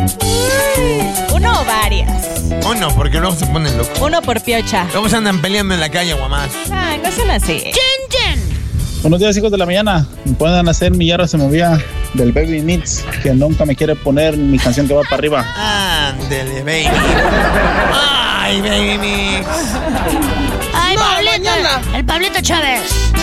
Uno o varias. Uno, porque luego se ponen locos. Uno por piocha. Luego se andan peleando en la calle, guamás. Ay, no son así. Buenos días, hijos de la mañana. Me pueden hacer mi yarra se movía del Baby Mix, que nunca me quiere poner mi canción que va para arriba. Ándele, baby. Ay, baby mix. Ay, No, Pablito. mañana. El Pablito Chávez.